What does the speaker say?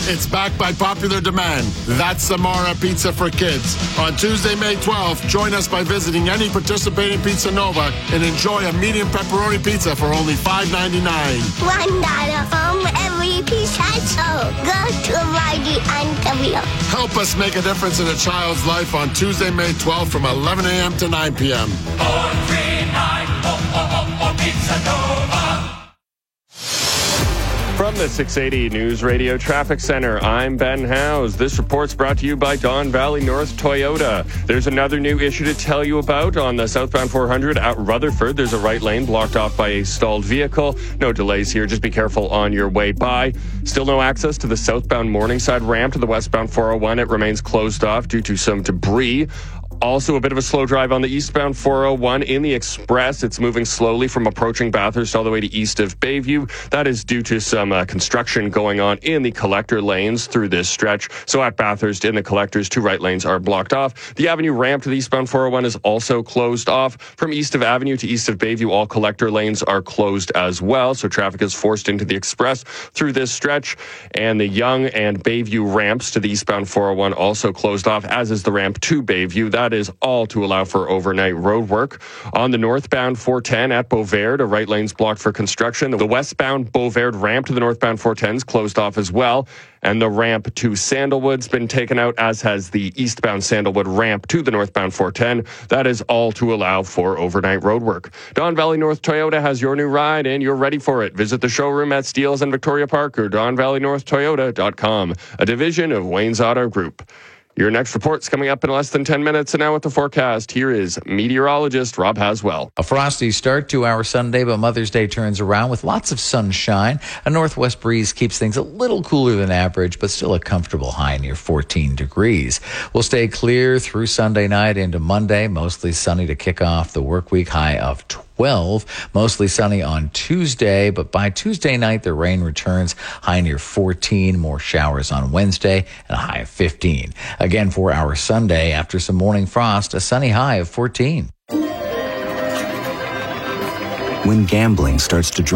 It's back by popular demand. That's Samara Pizza for Kids. On Tuesday, May 12th, join us by visiting any participating Pizza Nova and enjoy a medium pepperoni pizza for only $5.99. $1 from every pizza sold. Go to Mighty Ontario. Help us make a difference in a child's life on Tuesday, May 12th from 11 a.m. to 9 p.m. 439 Pizza Nova. From the 680 News Radio Traffic Center, I'm Ben Howes. This report's brought to you by Don Valley North Toyota. There's another new issue to tell you about on the southbound 400 at Rutherford. There's a right lane blocked off by a stalled vehicle. No delays here. Just be careful on your way by. Still no access to the southbound Morningside ramp to the westbound 401. It remains closed off due to some debris. Also, a bit of a slow drive on the eastbound 401 in the Express. It's moving slowly from approaching Bathurst all the way to east of Bayview. That is due to some construction going on in the collector lanes through this stretch. So at Bathurst, in the collectors, 2 right lanes are blocked off. The Avenue ramp to the eastbound 401 is also closed off. From east of Avenue to east of Bayview, all collector lanes are closed as well. So traffic is forced into the Express through this stretch. And the Yonge and Bayview ramps to the eastbound 401 also closed off, as is the ramp to Bayview. That is all to allow for overnight road work. On the northbound 410 at Beauvert, a right lane's blocked for construction. The westbound Beauvert ramp to the northbound 410 is closed off as well. And the ramp to Sandalwood's been taken out, as has the eastbound Sandalwood ramp to the northbound 410. That is all to allow for overnight road work. Don Valley North Toyota has your new ride, and you're ready for it. Visit the showroom at Steeles and Victoria Park or DonValleyNorthToyota.com, a division of Wayne's Auto Group. Your next report's coming up in less than 10 minutes. And now with the forecast, here is meteorologist Rob Haswell. A frosty start to our Sunday, but Mother's Day turns around with lots of sunshine. A northwest breeze keeps things a little cooler than average, but still a comfortable high near 14 degrees. We'll stay clear through Sunday night into Monday, mostly sunny to kick off the work week, high of 12. Mostly sunny on Tuesday, but by Tuesday night, the rain returns, high near 14, more showers on Wednesday, and a high of 15. Again, for our Sunday, after some morning frost, a sunny high of 14. When gambling starts to drain